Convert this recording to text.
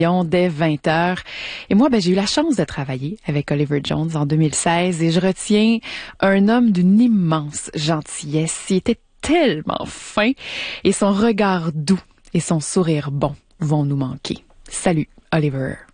dès 20h. Et moi, j'ai eu la chance de travailler avec Oliver Jones en 2016 et je retiens un homme d'une immense gentillesse. Il était tellement fin et son regard doux et son sourire bon vont nous manquer. Salut, Oliver.